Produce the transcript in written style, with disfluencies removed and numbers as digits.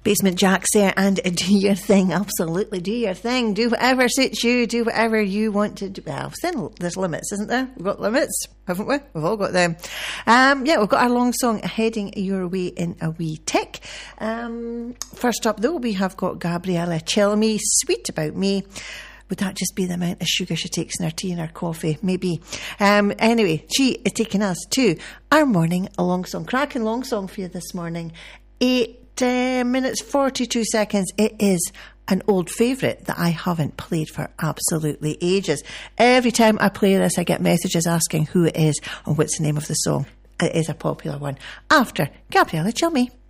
Basement Jack's there, and do your thing. Absolutely, do your thing. Do whatever suits you. Do whatever you want to do. Well, there's limits, isn't there? We've got limits, haven't we? We've all got them. Yeah, we've got our long song heading your way in a wee tick. First up, though, we have got Gabriella Cilmi, Sweet About Me. Would that just be the amount of sugar she takes in her tea and her coffee? Maybe. Anyway, she is taking us to our morning long song. Cracking long song for you this morning. 8 minutes 42 seconds. It is an old favourite that I haven't played for absolutely ages. Every time I play this, I get messages asking who it is and what's the name of the song. It is a popular one. After Gabriella Cilmi.